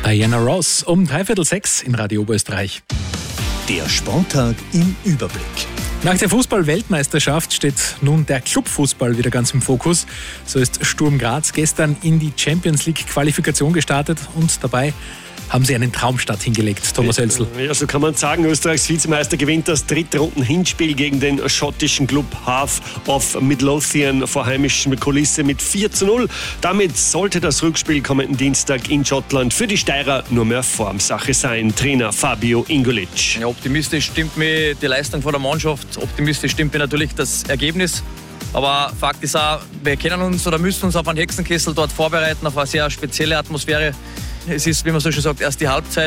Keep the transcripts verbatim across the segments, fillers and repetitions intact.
Diana Ross um dreiviertel sechs in Radio Oberösterreich. Der Sporttag im Überblick. Nach der Fußball-Weltmeisterschaft steht nun der Clubfußball wieder ganz im Fokus. So ist Sturm Graz gestern in die Champions-League-Qualifikation gestartet und dabei haben sie einen Traumstart hingelegt, Thomas Hölzl. Ja, so kann man sagen, Österreichs Vizemeister gewinnt das Drittrunden-Hinspiel gegen den schottischen Club Hearts of Midlothian vor heimischer Kulisse mit vier zu null. Damit sollte das Rückspiel kommenden Dienstag in Schottland für die Steirer nur mehr Formsache sein. Trainer Fabio Ingolic. Ja, optimistisch stimmt mir die Leistung von der Mannschaft, optimistisch stimmt mir natürlich das Ergebnis. Aber Fakt ist auch, wir können uns oder müssen uns auf einen Hexenkessel dort vorbereiten, auf eine sehr spezielle Atmosphäre. Es ist, wie man so schön sagt, erst die Halbzeit.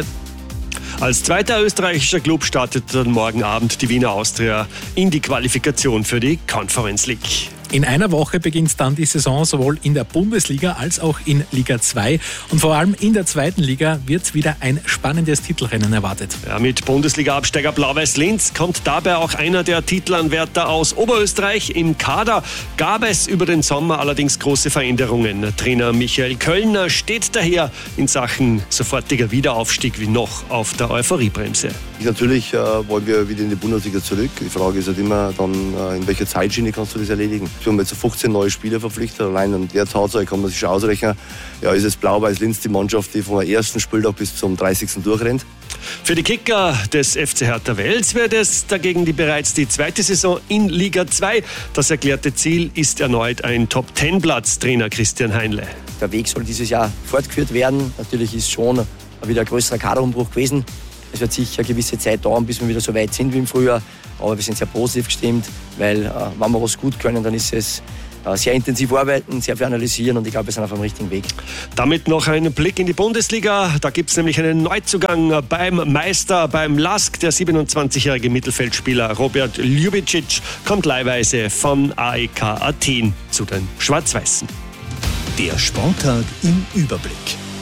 Als zweiter österreichischer Club startet dann morgen Abend die Wiener Austria in die Qualifikation für die Conference League. In einer Woche beginnt dann die Saison sowohl in der Bundesliga als auch in Liga zwei. Und vor allem in der zweiten Liga wird wieder ein spannendes Titelrennen erwartet. Ja, mit Bundesliga-Absteiger Blau-Weiß Linz kommt dabei auch einer der Titelanwärter aus Oberösterreich. Im Kader gab es über den Sommer allerdings große Veränderungen. Trainer Michael Köllner steht daher in Sachen sofortiger Wiederaufstieg wie noch auf der Euphoriebremse. Natürlich äh, wollen wir wieder in die Bundesliga zurück. Die Frage ist halt immer, dann, äh, in welcher Zeitschiene kannst du das erledigen? Wir haben jetzt fünfzehn neue Spieler verpflichtet. Allein an der Tatsache kann man sich schon ausrechnen, ja, ist es Blau-Weiß Linz die Mannschaft, die vom ersten Spieltag bis zum dreißigsten durchrennt. Für die Kicker des F C Hertha Wels wird es dagegen die bereits die zweite Saison in Liga zwei. Das erklärte Ziel ist erneut ein Top-Zehn-Platz, Trainer Christian Heinle. Der Weg soll dieses Jahr fortgeführt werden. Natürlich ist schon wieder ein größerer Kaderumbruch gewesen. Es wird sicher eine gewisse Zeit dauern, bis wir wieder so weit sind wie im Frühjahr. Aber wir sind sehr positiv gestimmt, weil äh, wenn wir was gut können, dann ist es äh, sehr intensiv arbeiten, sehr viel analysieren und ich glaube, wir sind auf dem richtigen Weg. Damit noch ein Blick in die Bundesliga. Da gibt es nämlich einen Neuzugang beim Meister, beim Lask. Der siebenundzwanzigjährige Mittelfeldspieler Robert Ljubicic kommt leihweise von A E K Athen zu den Schwarz-Weißen. Der Sporttag im Überblick.